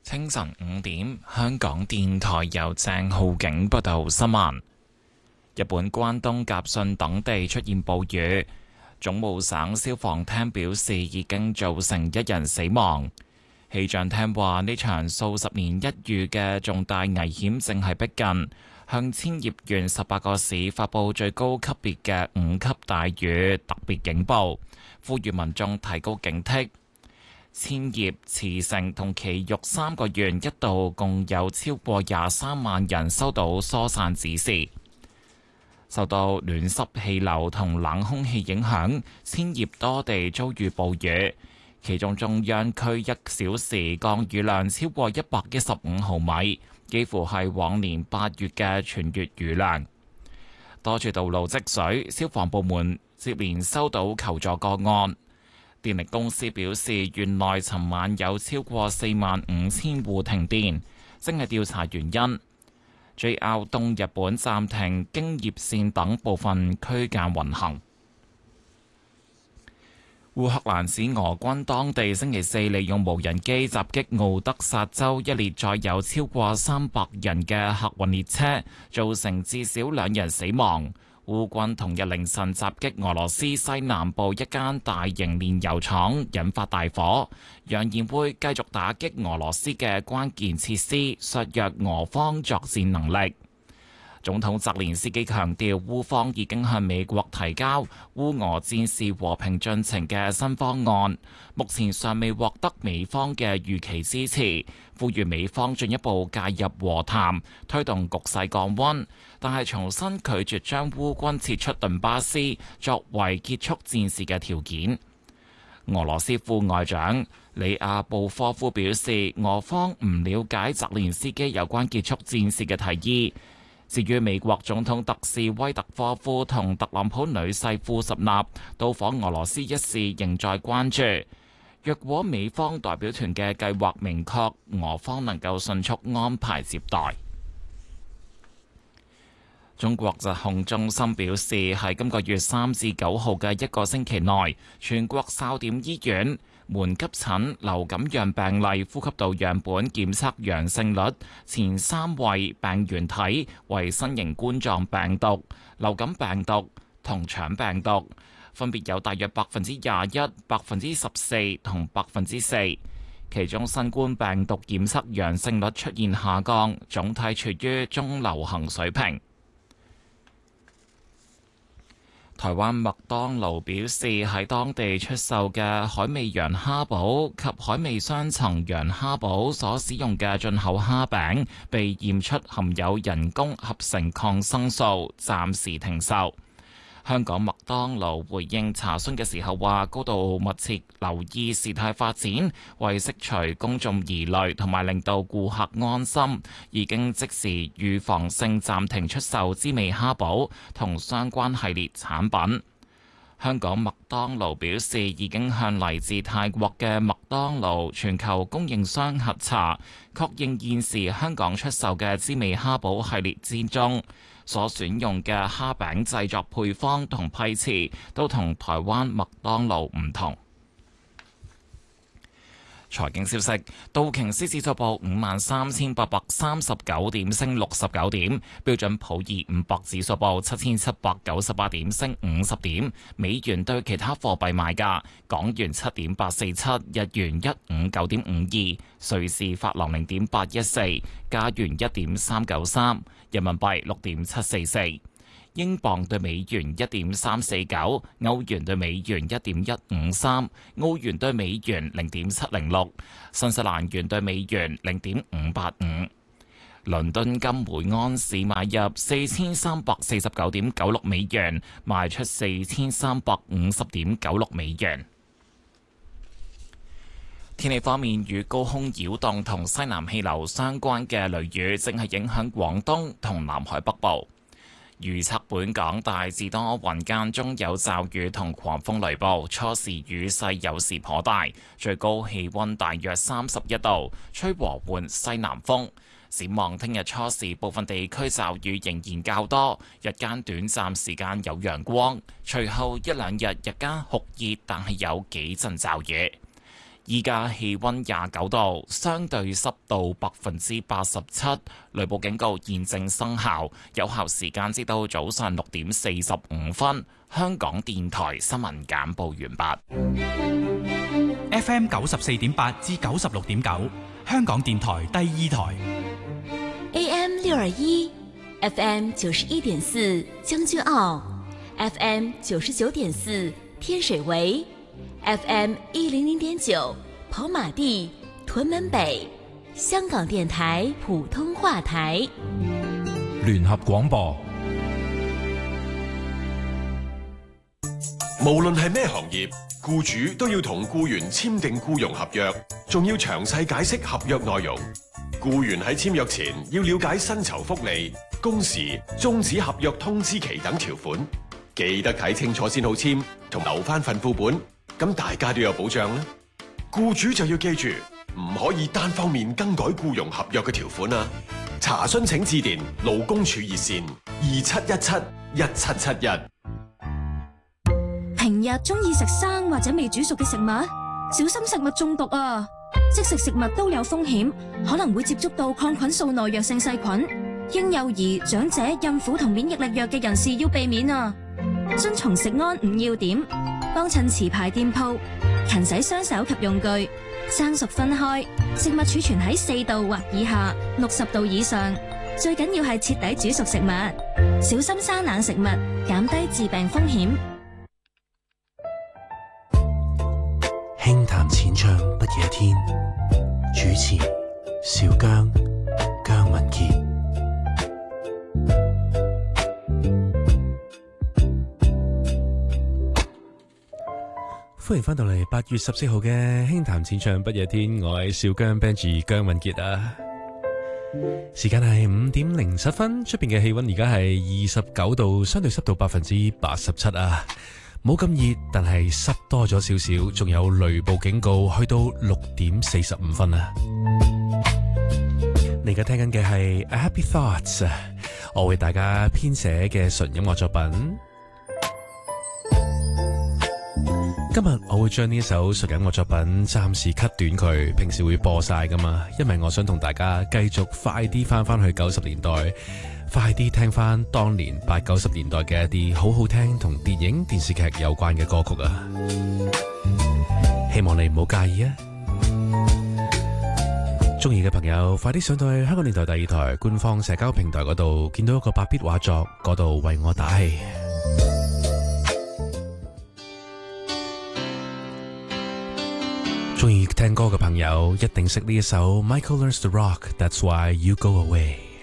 清晨5點，香港電台由鄭浩景報道新聞。日本關東甲信等地出現暴雨，總務省消防廳表示已經造成1人死亡。氣象廳話呢場數十年一遇嘅重大危險正係逼近，向千葉縣18個市發佈最高級別嘅5級大雨特別警報，呼籲民眾提高警惕。千葉、茨城同埼玉3個縣一度共有超過23萬人收到疏散指示。受到暖濕氣流同冷空氣影響，千葉多地遭遇暴雨，其中中央區1小時降雨量超過115毫米，幾乎係往年8月嘅全月雨量。多處道路積水，消防部門接連收到求助個案。電力公司表示，縣內尋晚有超過45,000戶停電，正係調查原因。JR 東日本暫停京葉線等部分區間運行。烏克蘭指俄軍當地星期4利用無人機襲擊奧德薩州一列載有超過300人嘅客運列車，造成至少2人死亡。烏軍同日凌晨襲擊俄羅斯西南部一間大型煉油廠，引發大火，揚言會繼續打擊俄羅斯嘅關鍵設施，削弱俄方作戰能力。總統澤連斯基強調，烏方已經向美國提交烏俄戰事和平進程嘅新方案，目前尚未獲得美方嘅預期支持，呼籲美方進一步介入和談，推動局勢降溫，但係重新拒絕將烏軍撤出頓巴斯作為結束戰事嘅條件。俄羅斯副外長里亞布科夫表示，俄方唔了解澤連斯基有關結束戰事嘅提議。至於美國總統特使威特科夫同特朗普女婿庫什納到訪俄羅斯一事仍在關注。若果美方代表團嘅計劃明確，俄方能夠迅速安排接待。中國疾控中心表示，喺今個月3至9號嘅1個星期內，全國哨點醫院門急診流感樣病例呼吸道樣本檢測陽性率前3位病原體為新型冠狀病毒、流感病毒同腸病毒，分別有大約21%、14%同4%。其中新冠病毒檢測陽性率出現下降，總體處於中流行水平。台灣麥當勞表示，喺當地出售嘅海味羊蝦堡及海味雙層羊蝦堡所使用嘅進口蝦餅被驗出含有人工合成抗生素，暫時停售。香港麥當勞回應查詢嘅時候話，高度密切留意事態發展，為釋除公眾疑慮同埋令到顧客安心，已經即時預防性暫停出售滋味蝦堡同相關系列產品。香港麥當勞表示，已經向嚟自泰國嘅麥當勞全球供應商核查，確認現時香港出售嘅滋味蝦堡系列之中，所選用嘅蝦餅製作配方同批次都同台灣麥當勞唔同。財經消息，道瓊斯指數報53,839點，升69點；標準普爾500指數報7,798點，升50點。美元對其他貨幣賣價：港元7.847，日元159.52，瑞士法郎0.814，加元1.393，人民幣6.744。英鎊對美元1.349，歐元對美元1.153，澳元對美元0.706，新西蘭元對美元0.585。倫敦金每安士買入4349.96美元，賣出4350.96美元。天氣方面，與高空擾動同西南氣流相關嘅雷雨正係影響廣東同南海北部。預測本港大致多雲，間中有驟雨同狂風雷暴，初時雨勢有時頗大，最高氣溫大約31度，吹和緩西南風。展望聽日初時，部分地區驟雨仍然較多，日間短暫時間有陽光，隨後一兩日日間酷熱，但係有幾陣驟雨。 依家氣溫29度，相對濕度87%，雷暴警告現正生效，有效時間至到早上6點45分。香港電台新聞簡報完畢。FM 94.8至96.9，香港電台第二台。 AM 621 FM 91.4將軍澳 FM 99.4天水圍FM 100.9跑馬地屯門北，香港電台普通話台。 聯合廣播。 無論係咩行業，僱主都要同僱員簽訂僱傭合約，仲要詳細解釋合約內容。僱員喺簽約前要了解薪酬福利、工時、終止合約通知期等條款，記得睇清楚先好簽，同留翻份副本，咁大家都有保障啦。僱主就要記住，唔可以單方面更改僱傭合約嘅條款啊！查詢請致電勞工處熱線27171771。 平日中意食生或者未煮熟嘅食物，小心食物中毒啊！即食食物都有風險，可能會接觸到抗菌素耐藥性細菌。嬰幼兒、長者、孕婦同免疫力弱嘅人士要避免啊！遵從食安5要點，幫襯持牌店鋪，勤洗雙手及用具，生熟分開，食物儲存喺4度或以下，60度以上。最緊要係徹底煮熟食物，小心生冷食物，減低致病風險。 輕談淺唱不夜天，主持小姜文傑。歡迎翻到嚟8月14號嘅輕談淺唱不夜天，我係小姜 Benji 姜文傑啊。時間係5點07分，出邊嘅氣溫而家係29度，相對濕度87%啊。冇咁熱，但係濕多咗少少，仲有雷暴警告，去到6點45分啊！你而家聽緊嘅係 A Happy Thoughts， 我為大家編寫嘅純音樂作品。今日我會將呢首純音樂作品暫時 cut 短佢，平時會播晒噶嘛，因為我想同大家繼續快啲翻去90年代。快啲聽翻當年80、90年代嘅一啲好好聽同電影電視劇有關嘅歌曲啊！希望你唔好介意啊！中意嘅朋友快啲上到去香港電台第二台官方社交平台嗰度，見到一個白必畫作，嗰度為我打氣。中意聽歌嘅朋友一定識呢一首 Michael Learns to Rock，That's Why You Go Away。